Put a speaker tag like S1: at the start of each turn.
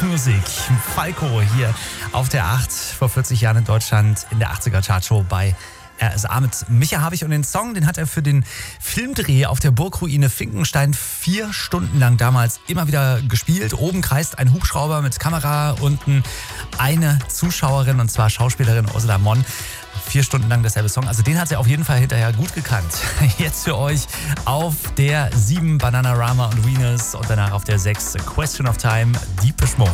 S1: Musik. Falco hier auf der 8 vor 40 Jahren in Deutschland in der 80er Chartshow bei RSA mit Micha Habich. Und den Song, den hat er für den Filmdreh auf der Burgruine Finkenstein 4 Stunden lang damals immer wieder gespielt. Oben kreist ein Hubschrauber mit Kamera, unten eine Zuschauerin, und zwar Schauspielerin Ursula Monn. 4 Stunden lang derselbe Song. Also den hat er auf jeden Fall hinterher gut gekannt. Jetzt für euch auf der 7 Bananarama und Venus und danach auf der 6 Question of Time Deepish Mode.